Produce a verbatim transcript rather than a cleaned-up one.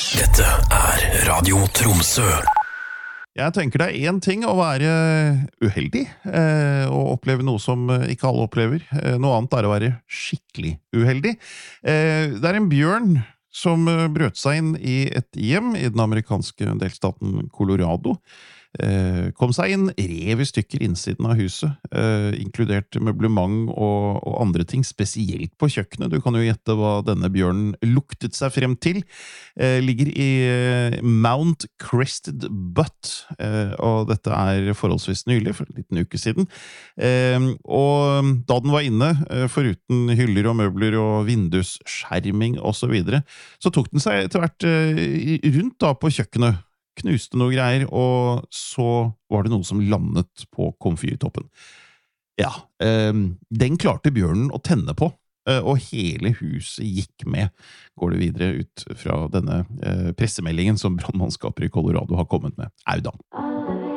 Dette er Radio Tromsø. Jeg tenker det er en ting å være uheldig, eh, og oppleve noe som ikke alle opplever. Eh, noe annet er å være skikkelig uheldig. Eh, det er en bjørn som brøt seg inn i et hjem i den amerikanske delstaten Colorado. Eh, kom seg inn, rev i stykker innsiden av huset, eh, inkludert møblement og, og andre ting, spesielt på kjøkkenet. Du kan jo gjette hva denne bjørnen luktet seg frem til. Eh, ligger i eh, Mount Crested Butte, eh, og dette er forholdsvis nylig, for en liten uke siden. Eh, og da den var inne, eh, foruten hyller og møbler og vindusskjerming og så videre, så tok den seg etter hvert eh, rundt da på kjøkkenet, knuste noe greier, og så var det noe som landet på komfyrtoppen. Ja, eh, den klarte bjørnen å tenne på, eh, og hele huset gikk med. Går det videre ut fra denne eh, pressemeldingen som brannmannskaper i Colorado har kommet med. Au da.